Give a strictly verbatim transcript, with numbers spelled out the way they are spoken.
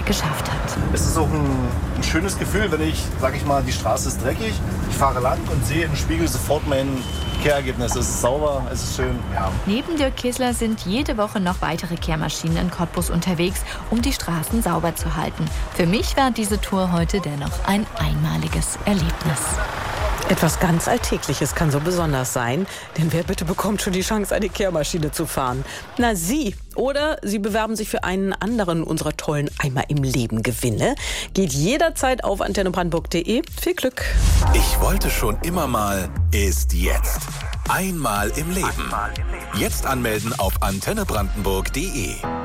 geschafft hat. Es ist auch ein, ein schönes Gefühl, wenn ich, sag ich mal, die Straße ist dreckig, ich fahre lang und sehe im Spiegel sofort mein Kehrergebnis. Es ist sauber, es ist schön. Ja. Neben Dirk Kessler sind jede Woche noch weitere Kehrmaschinen in Cottbus unterwegs, um die Straßen sauber zu halten. Für mich war diese Tour heute dennoch ein einmaliges Erlebnis. Etwas ganz Alltägliches kann so besonders sein, denn wer bitte bekommt schon die Chance, eine Kehrmaschine zu fahren? Na, Sie. Oder Sie bewerben sich für einen anderen unserer tollen Einmal im Leben Gewinne. Geht jederzeit auf antenne brandenburg punkt de. Viel Glück. Ich wollte schon immer mal, ist jetzt. Einmal im Leben. Jetzt anmelden auf antenne brandenburg punkt de.